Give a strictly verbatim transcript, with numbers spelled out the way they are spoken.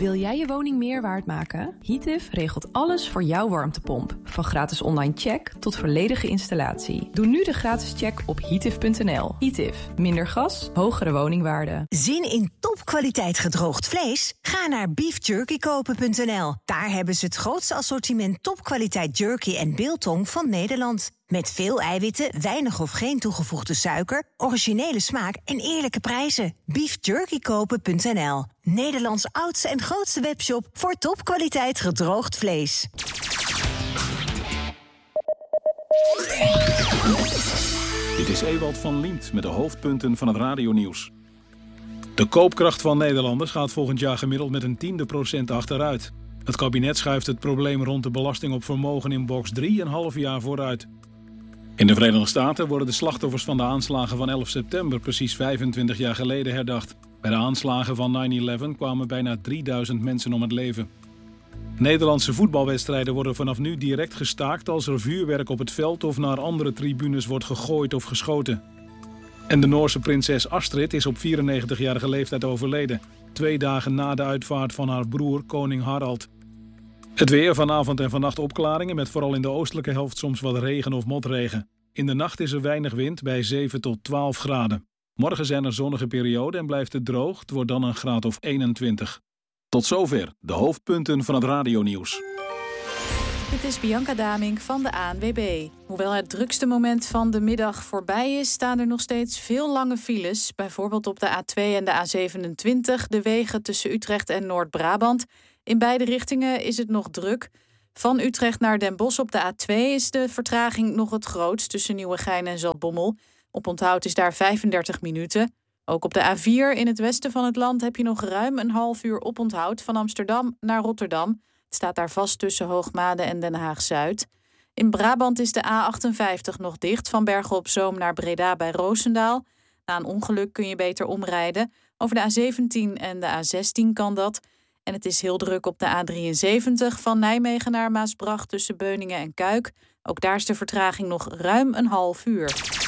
Wil jij je woning meer waard maken? Heative regelt alles voor jouw warmtepomp. Van gratis online check tot volledige installatie. Doe nu de gratis check op heative punt n l. Heative. Minder gas, hogere woningwaarde. Zin in topkwaliteit gedroogd vlees? Ga naar beef jerky kopen punt n l. Daar hebben ze het grootste assortiment topkwaliteit jerky en biltong van Nederland. Met veel eiwitten, weinig of geen toegevoegde suiker, originele smaak en eerlijke prijzen. beef jerky kopen punt n l. Nederlands oudste en grootste webshop voor topkwaliteit gedroogd vlees. Dit is Ewald van Liemt met de hoofdpunten van het radionieuws. De koopkracht van Nederlanders gaat volgend jaar gemiddeld met een tiende procent achteruit. Het kabinet schuift het probleem rond de belasting op vermogen in box drie een half jaar vooruit. In de Verenigde Staten worden de slachtoffers van de aanslagen van elf september precies vijfentwintig jaar geleden herdacht. Bij de aanslagen van negen elf kwamen bijna drieduizend mensen om het leven. Nederlandse voetbalwedstrijden worden vanaf nu direct gestaakt als er vuurwerk op het veld of naar andere tribunes wordt gegooid of geschoten. En de Noorse prinses Astrid is op vierennegentigjarige leeftijd overleden, twee dagen na de uitvaart van haar broer koning Harald. Het weer, vanavond en vannacht opklaringen met vooral in de oostelijke helft soms wat regen of motregen. In de nacht is er weinig wind bij zeven tot twaalf graden. Morgen zijn er zonnige perioden en blijft het droog. Het wordt dan een graad of eenentwintig. Tot zover de hoofdpunten van het radionieuws. Dit is Bianca Damink van de A N W B. Hoewel het drukste moment van de middag voorbij is, staan er nog steeds veel lange files. Bijvoorbeeld op de A twee en de A zevenentwintig, de wegen tussen Utrecht en Noord-Brabant. In beide richtingen is het nog druk. Van Utrecht naar Den Bosch op de A twee is de vertraging nog het grootst tussen Nieuwegein en Zaltbommel. Oponthoud is daar vijfendertig minuten. Ook op de A vier in het westen van het land heb je nog ruim een half uur oponthoud van Amsterdam naar Rotterdam. Het staat daar vast tussen Hoogmade en Den Haag-Zuid. In Brabant is de A achtenvijftig nog dicht van Bergen op Zoom naar Breda bij Roosendaal. Na een ongeluk kun je beter omrijden. Over de A zeventien en de A zestien kan dat. En het is heel druk op de A drieënzeventig van Nijmegen naar Maasbracht tussen Beuningen en Kuik. Ook daar is de vertraging nog ruim een half uur.